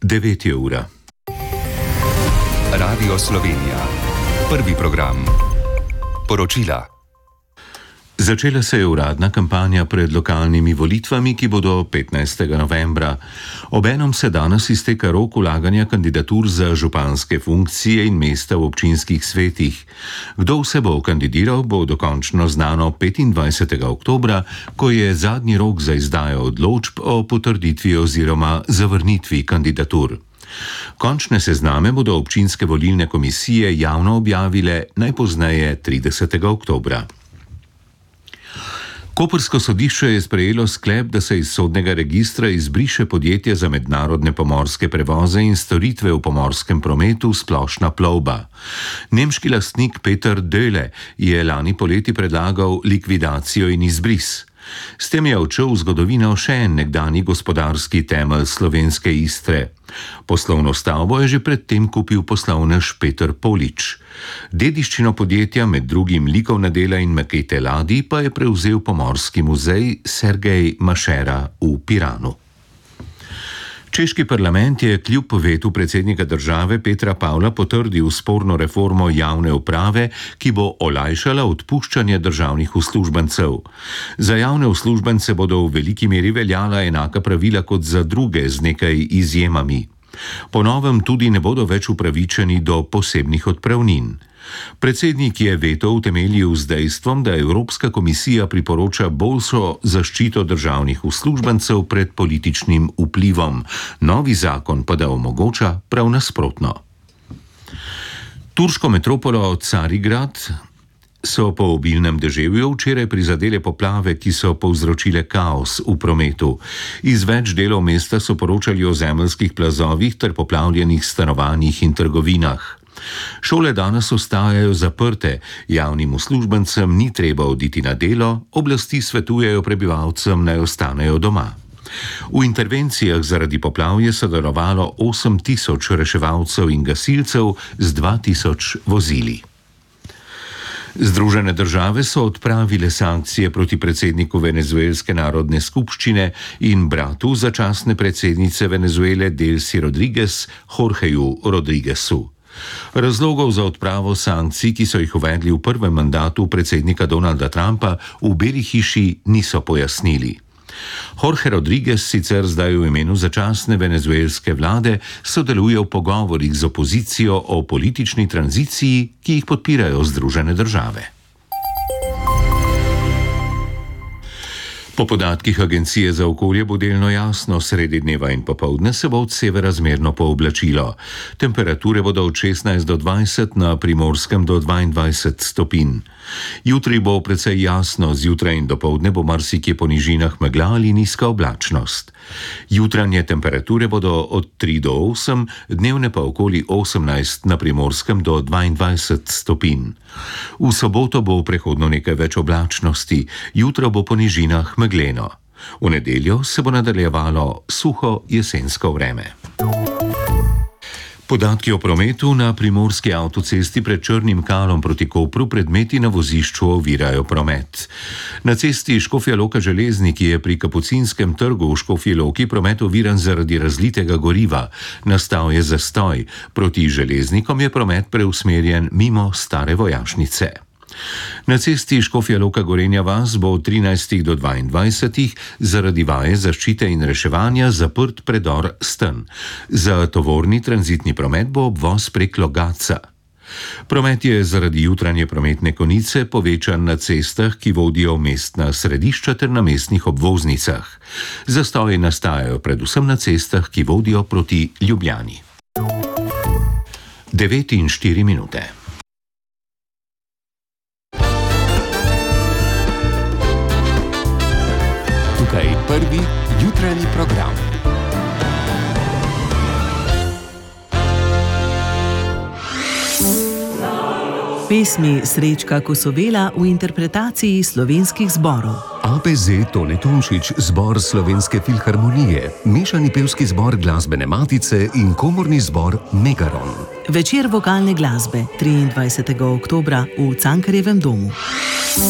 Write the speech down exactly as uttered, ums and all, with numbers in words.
devet je ura. Radio Slovenija. Prvi program. Poročila. Začela se je uradna kampanja pred lokalnimi volitvami, ki bodo petnajstega novembra. Obenem se danes izteka rok vlaganja kandidatur za županske funkcije in mesta v občinskih svetih. Kdo vse bo kandidiral, bo dokončno znano petindvajsetega oktobra, ko je zadnji rok za izdajo odločb o potrditvi oziroma zavrnitvi kandidatur. Končne sezname bodo občinske volilne komisije javno objavile najpozneje tridesetega oktobra. Koprsko sodišče je sprejelo sklep, da se iz sodnega registra izbriše podjetje za mednarodne pomorske prevoze in storitve v pomorskem prometu Splošna plovba. Nemški lastnik Peter Döhle je lani poleti predlagal likvidacijo in izbris. S tem je odšel v zgodovino še en nekdanji gospodarski temelj slovenske Istre. Poslovno stavbo je že predtem kupil poslovnež Peter Polič. Dediščino podjetja, med drugim likovna dela in makete ladij, pa je prevzel Pomorski muzej Sergej Mašera v Piranu. Češki parlament je kljub vetu predsednika države Petra Pavla potrdil sporno reformo javne uprave, ki bo olajšala odpuščanje državnih uslužbencev. Za javne uslužbence bodo v veliki meri veljala enaka pravila kot za druge z nekaj izjemami. Po novem tudi ne bodo več upravičeni do posebnih odpravnin. Predsednik je veto utemeljil z dejstvom, da Evropska komisija priporoča boljšo zaščito državnih uslužbencev pred političnim vplivom. Novi zakon pa da omogoča prav nasprotno. Turško metropolo Carigrad so po obilnem deževju včeraj prizadele poplave, ki so povzročile kaos v prometu. Iz več delov mesta so poročali o zemeljskih plazovih ter poplavljenih stanovanjih in trgovinah. Šole danes ostajajo zaprte, javnim uslužbencem ni treba oditi na delo, oblasti svetujejo prebivalcem, naj ostanejo doma. V intervencijah zaradi poplav je sodelovalo osem tisoč reševalcev in gasilcev z dva tisoč vozili. Združene države so odpravile sankcije proti predsedniku Venezuelske narodne skupščine in bratu začasne predsednice Venezuele Delcy Rodriguez, Jorgeju Rodriguezu. Razlogov za odpravo sankcij, ki so jih uvedli v prvem mandatu predsednika Donalda Trumpa, v Beli hiši niso pojasnili. Jorge Rodriguez sicer zdaj v imenu začasne venezuelske vlade sodeluje v pogovorih z opozicijo o politični tranziciji, ki jih podpirajo Združene države. Po podatkih Agencije za okolje bo delno jasno, sredi dneva in popoldne se bo od severa zmerno pooblačilo. Temperature bodo od šestnajst do dvajset, na Primorskem do dvaindvajset stopinj. Jutri bo precej jasno, zjutraj in dopoldne bo marsikje po nižinah megla ali nizka oblačnost. Jutranje temperature bodo od tri do osem, dnevne pa okoli osemnajst, na Primorskem do dvaindvajset stopinj. V soboto bo prehodno nekaj več oblačnosti, jutro bo po nižinah megleno. V nedeljo se bo nadaljevalo suho jesensko vreme. Podatki o prometu na primorski avtocesti pred Črnim Kalom proti Kopru predmeti na vozišču ovirajo promet. Na cesti Škofja Loka-Železniki je pri Kapucinskem trgu v Škofji Loki promet oviran zaradi razlitega goriva. Nastal je zastoj. Proti železnikom je promet preusmerjen mimo stare vojašnice. Na cesti Škofja Loka-Gorenja vas bo od trinajstih do dvaindvajsetih zaradi vaje zaščite in reševanja zaprt predor Sten. Za tovorni tranzitni promet bo obvoz prek Logatca. Promet je zaradi jutranje prometne konice povečan na cestah, ki vodijo v mestna središča ter na mestnih obvoznicah. Zastoji nastajajo predvsem na cestah, ki vodijo proti Ljubljani. devet in štiri minute. Prvi jutranji program. Pesmi Srečka Kosovela v interpretaciji slovenskih zborov. A P Z Tone Tomšič, zbor Slovenske filharmonije, mešani pevski zbor Glasbene matice in komorni zbor Megaron. Večer vokalne glasbe triindvajsetega oktobra v Cankarjevem domu.